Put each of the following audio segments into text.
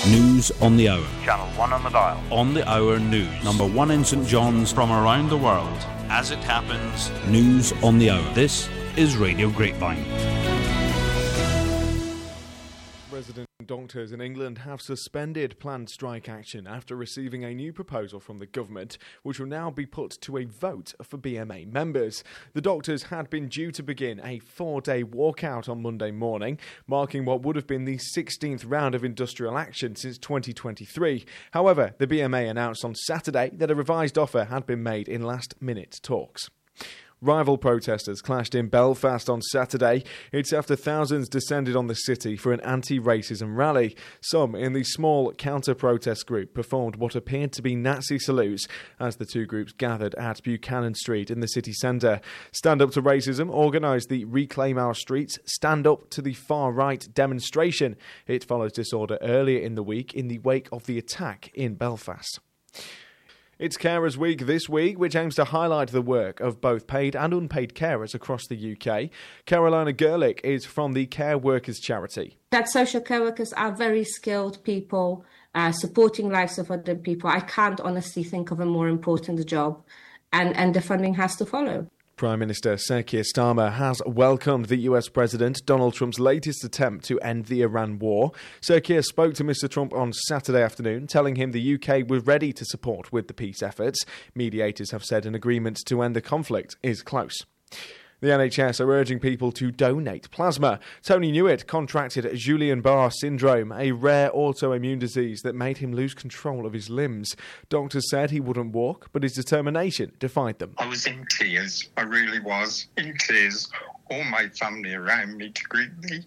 News on the hour. Channel 1 on the dial. On the hour news. Number 1 in St John's. From around the world. As it happens. News on the hour. This is Radio Grapevine. Resident doctors in England have suspended planned strike action after receiving a new proposal from the government, which will now be put to a vote for BMA members. The doctors had been due to begin a 4-day walkout on Monday morning, marking what would have been the 16th round of industrial action since 2023. However, the BMA announced on Saturday that a revised offer had been made in last-minute talks. Rival protesters clashed in Belfast on Saturday. It's after thousands descended on the city for an anti-racism rally. Some in the small counter-protest group performed what appeared to be Nazi salutes as the two groups gathered at Buchanan Street in the city centre. Stand Up to Racism organised the Reclaim Our Streets Stand Up to the Far Right demonstration. It follows disorder earlier in the week in the wake of the attack in Belfast. It's Carers Week this week, which aims to highlight the work of both paid and unpaid carers across the UK. Carolina Gerlich is from the Care Workers charity. That social care workers are very skilled people, supporting lives of other people. I can't honestly think of a more important job, and the funding has to follow. Prime Minister Sir Keir Starmer has welcomed the US President Donald Trump's latest attempt to end the Iran war. Sir Keir spoke to Mr Trump on Saturday afternoon, telling him the UK was ready to support with the peace efforts. Mediators have said an agreement to end the conflict is close. The NHS are urging people to donate plasma. Tony Newitt contracted Guillain-Barré syndrome, a rare autoimmune disease that made him lose control of his limbs. Doctors said he wouldn't walk, but his determination defied them. I was in tears. I really was in tears. All my family around me to greet me.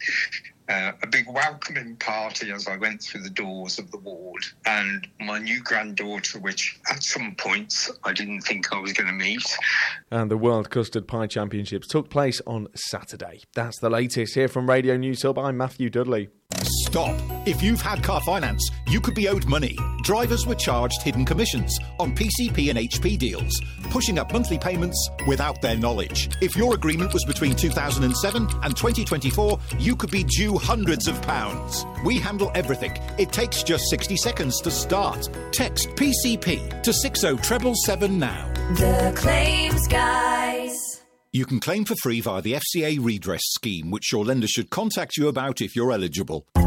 A big welcoming party as I went through the doors of the ward, and my new granddaughter, which at some points I didn't think I was going to meet. And the World Custard Pie Championships took place on Saturday. That's the latest here from Radio News Hub. I'm Matthew Dudley. Stop. If you've had car finance, you could be owed money. Drivers were charged hidden commissions on PCP and HP deals, pushing up monthly payments without their knowledge. If your agreement was between 2007 and 2024, you could be due hundreds of pounds. We handle everything. It takes just 60 seconds to start. Text PCP to 60777 now. The Claims Guys. You can claim for free via the FCA redress scheme, which your lender should contact you about if you're eligible.